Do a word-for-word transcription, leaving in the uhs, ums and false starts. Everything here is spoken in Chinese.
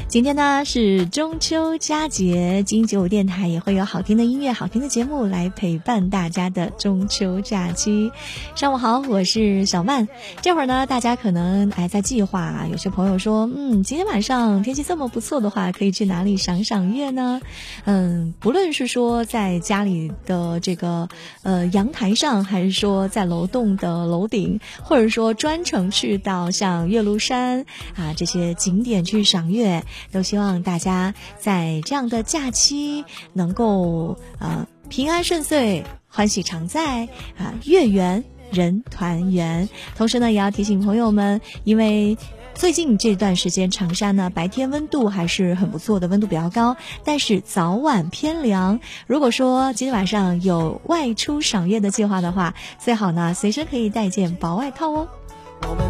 今天呢是中秋佳节，金九五电台也会有好听的音乐、好听的节目来陪伴大家的中秋假期。上午好，我是小曼。这会儿呢，大家可能还在计划，有些朋友说，嗯，今天晚上天气这么不错的话，可以去哪里赏赏月呢？嗯，不论是说在家里的这个呃阳台上，还是说在楼栋的楼顶，或者说专程去到像岳麓山啊这些景点去赏月，都希望大家在这样的假期能够呃平安顺遂，欢喜常在啊，月圆人团圆。同时呢，也要提醒朋友们，因为最近这段时间长沙呢白天温度还是很不错的，温度比较高，但是早晚偏凉。如果说今天晚上有外出赏月的计划的话，最好呢随身可以带件薄外套哦。